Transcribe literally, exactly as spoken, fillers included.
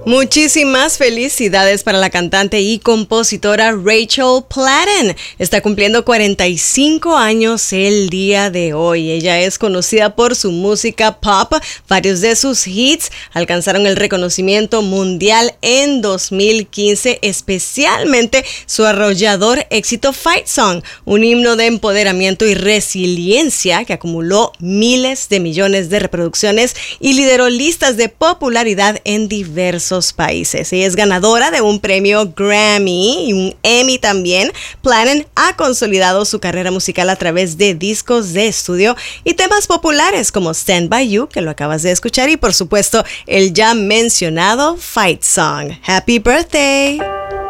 Muchísimas felicidades para la cantante y compositora Rachel Platten. Está cumpliendo cuarenta y cinco años el día de hoy. Ella es conocida por su música pop. Varios de sus hits alcanzaron el reconocimiento mundial en dos mil quince, especialmente su arrollador éxito Fight Song, un himno de empoderamiento y resiliencia que acumuló miles de millones de reproducciones y lideró listas de popularidad en diversos países. Ella es ganadora de un premio Grammy y un Emmy también. Platten ha consolidado su carrera musical a través de discos de estudio y temas populares como Stand By You, que lo acabas de escuchar, y por supuesto el ya mencionado Fight Song. Happy birthday!